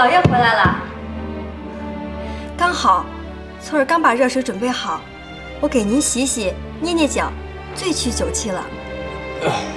老爷回来了。 刚好，翠儿刚把热水准备好，我给您洗洗、捏捏脚，最去酒气了。